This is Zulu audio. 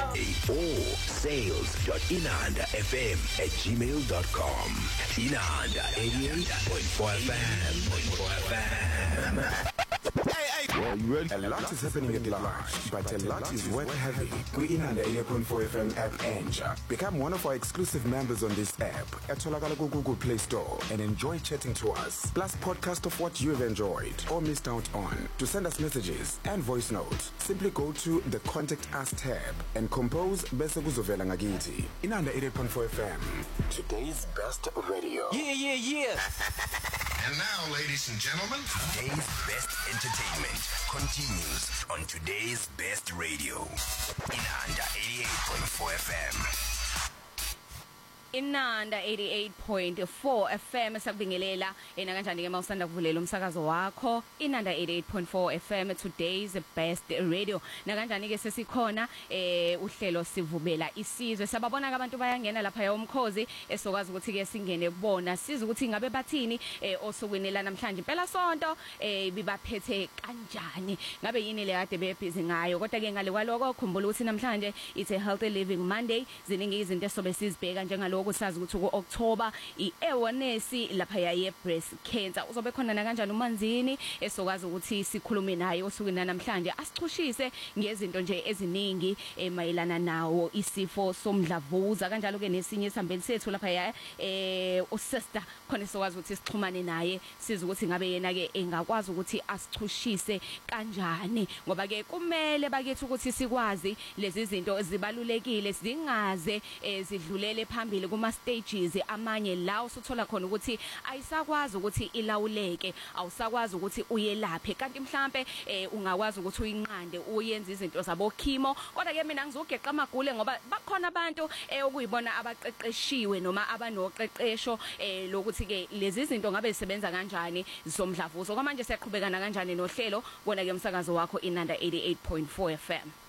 or sales.inandafm@gmail.com. Inanda 88.4 FM. Well, you ready? A lot is happening at large, but a lot is worth having. Inanda 88.4 FM app Enja. Become one of our exclusive members on this app at Google Play Store and enjoy chatting to us. Plus podcast of what you have enjoyed or missed out on. To send us messages and voice notes, simply go to the Contact Us tab and compose bese kuzovela ngakithi. Inanda 88.4 FM. Today's best radio. Yeah. And now, ladies and gentlemen, Today's best entertainment continues on today's best radio. Inanda 88.4 FM. Inanda 88.4 FM sakubingelela kanjani ke mawusanda kuvulela umsakazo wakho Inanda 88.4 FM today's best radio kanjani ke sesikhona uhlelo sivubela isizwe sababona abantu bayangena lapha yomkhozi esokwazi ukuthi ke singene kubona siza ukuthi ngabe bathini osukwini la namhlanje impela sonto bibaphethe kanjani ngabe yini le kade bebhizi ngayo kodwa ke ngale kwaloko khumbula ukuthi namhlanje it's a healthy living Monday ziningi izinto esobe sizibheka njengalo ukusazi ukuthi ku-October i-awareness lapha yaye breast cancer uzobe khona na kanjani umanzini esokwazi ukuthi sikhulume naye osukwini namhlanje asichushise ngezinto nje eziningi emayelana nawo isifo somdlavuza kanjalo ke nesinye isihambeli sethu lapha ya usister khona esokwazi ukuthi sixhumane naye siza ukuthi ngabe yena ke engakwazi ukuthi asichushise kanjani ngoba ke kumele bakithi ukuthi sikwazi lezi zinto zibalulekile zingaze zidlulele phambili kuma stages amanye la usuthola khona ukuthi ayisakwazi ukuthi ilawuleke awusakwazi ukuthi uyelaphe kanti mhlambe ungakwazi ukuthi uyinqande uyenze izinto zabo chemo kodwa ke mina ngizogeqa amagule ngoba bakhona abantu okuyibona abaqeqeshiwe noma abanoqeqesho lokuthi ke lezi zinto ngabe zisebenza kanjani zomdlavuzo kwamanje siyaqhubekana kanjani nohlelo bona ke umsakazo wakho Inanda 88.4 FM.